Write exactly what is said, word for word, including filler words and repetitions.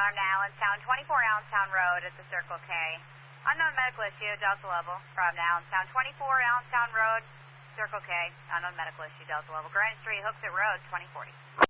alarm to Allenstown, twenty-four Allenstown Road at the Circle K. Unknown medical issue, Delta level from Allenstown, twenty-four Allenstown Road, Circle K. Unknown medical issue, Delta level. Granite Street, Hooksett Road, twenty forty.